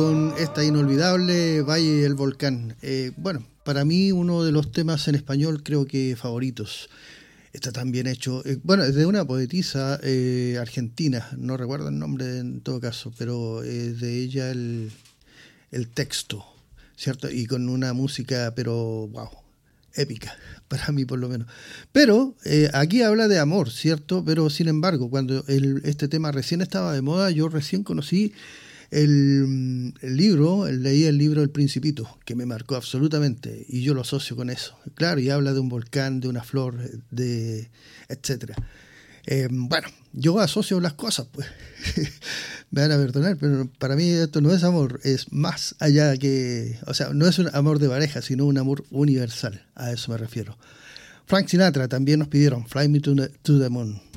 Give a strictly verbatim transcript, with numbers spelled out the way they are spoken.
Con esta inolvidable Valle del Volcán. Eh, bueno, para mí uno de los temas en español creo que favoritos. Está tan bien hecho. Eh, bueno, es de una poetisa eh, argentina, no recuerdo el nombre en todo caso, pero es de ella el, el texto, ¿cierto? Y con una música, pero wow, épica, para mí por lo menos. Pero eh, aquí habla de amor, ¿cierto? Pero sin embargo, cuando el, este tema recién estaba de moda, yo recién conocí El, el libro, leí el libro El Principito, que me marcó absolutamente, y yo lo asocio con eso. Claro, y habla de un volcán, de una flor, de etcétera. Eh, bueno, yo asocio las cosas, pues. Me van a perdonar, pero para mí esto no es amor, es más allá que... O sea, no es un amor de pareja, sino un amor universal, a eso me refiero. Frank Sinatra también nos pidieron Fly Me to the, to the Moon.